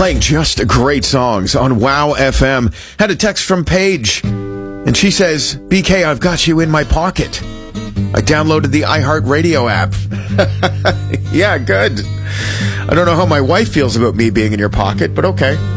Playing just great songs on Wow FM. Had a text from Paige, and she says, BK, I've got you in my pocket. I downloaded the iHeartRadio app. Yeah, good. I don't know how my wife feels about me being in your pocket, but okay.